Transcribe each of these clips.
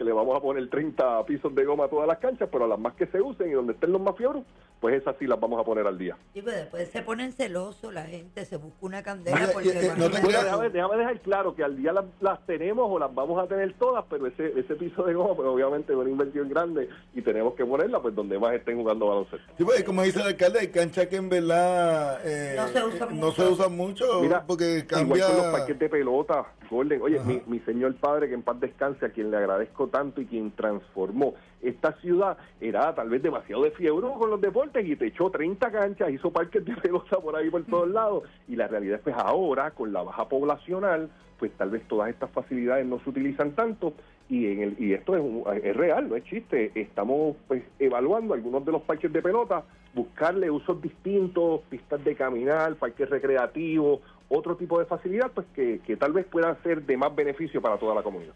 le vamos a poner 30 pisos de goma a todas las canchas, pero a las más que se usen y donde estén los mafiobros, pues esas sí las vamos a poner al día. Y pues después se ponen celosos la gente, se busca una candela Mira, porque no te creas. Déjame dejar claro que al día las tenemos o las vamos a tener todas, pero ese piso de goma, pues obviamente es una inversión grande y tenemos que ponerla pues donde más estén jugando baloncesto. Sí, pues, como dice el alcalde, hay canchas que en verdad no se usan mucho. Mira, porque cambia. igual con los parques de pelota, Golden. Oye, mi señor padre, que en paz descanse, a quien le agradezco tanto y quien transformó esta ciudad, era tal vez demasiado de fiebre con los deportes y te echó 30 canchas, hizo parques de pelota por ahí por todos lados, y la realidad es pues ahora, con la baja poblacional, pues tal vez todas estas facilidades no se utilizan tanto, y esto es real, no es chiste. Estamos pues evaluando algunos de los parques de pelota, buscarle usos distintos, pistas de caminar, parques recreativos, otro tipo de facilidad pues que tal vez puedan ser de más beneficio para toda la comunidad.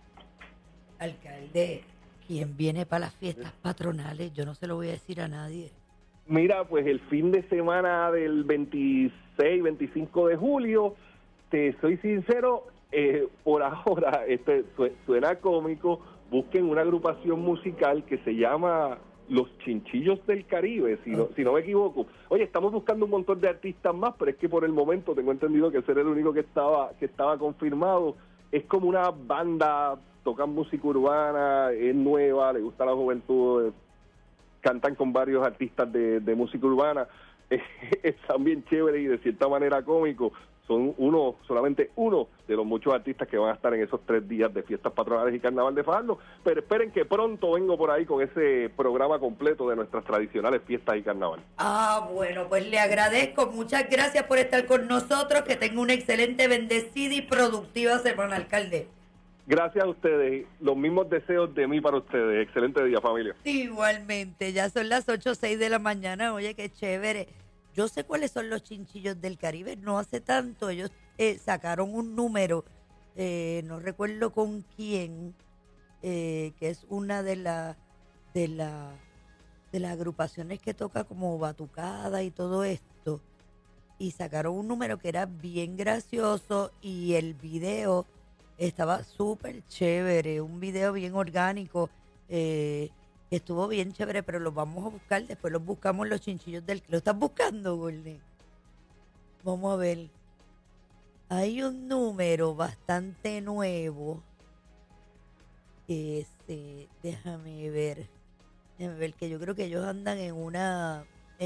Alcalde, ¿quién viene para las fiestas patronales? Yo no se lo voy a decir a nadie. Mira, pues el fin de semana del 26, 25 de julio, te soy sincero, por ahora suena cómico, busquen una agrupación musical que se llama Los Chinchillos del Caribe, si no me equivoco. Oye, estamos buscando un montón de artistas más, pero es que por el momento tengo entendido que ese era el único que estaba confirmado. Es como una banda, tocan música urbana, es nueva, le gusta a la juventud, cantan con varios artistas de música urbana, están bien chéveres y de cierta manera cómicos. Son solamente uno de los muchos artistas que van a estar en esos 3 días de fiestas patronales y carnaval de Fajardo, pero esperen que pronto vengo por ahí con ese programa completo de nuestras tradicionales fiestas y carnaval. Bueno, pues le agradezco, muchas gracias por estar con nosotros, que tenga una excelente, bendecida y productiva semana, alcalde. Gracias a ustedes, los mismos deseos de mí para ustedes. Excelente día, familia. Igualmente, ya son las 8:06 de la mañana, oye, qué chévere. Yo sé cuáles son los Chinchillos del Caribe, no hace tanto ellos sacaron un número, no recuerdo con quién, que es una de las agrupaciones que toca como batucada y todo esto, y sacaron un número que era bien gracioso y el video estaba súper chévere, un video bien orgánico, estuvo bien chévere, pero lo vamos a buscar, después los buscamos los Chinchillos del... ¿Lo estás buscando, Golden? Vamos a ver. Hay un número bastante nuevo. Déjame ver que yo creo que ellos andan en una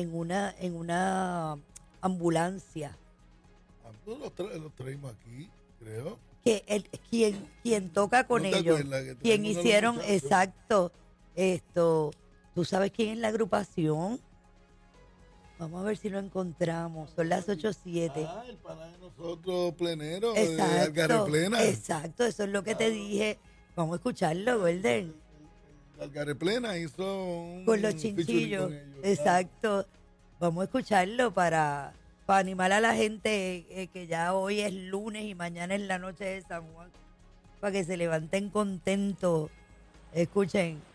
ambulancia. Los traímos aquí, creo. Que quien toca con ellos, quien hicieron, exacto, ¿tú sabes quién es la agrupación? Vamos a ver si lo encontramos. Son las 8:07. El pana de nosotros, Plenero, exacto, de Algarre Plena. Exacto, eso es lo que te dije. Vamos a escucharlo, Golden. Algarre Plena hizo con los Chinchillos. Exacto. Vamos a escucharlo para animar a la gente que ya hoy es lunes y mañana es la noche de San Juan, para que se levanten contentos. Escuchen.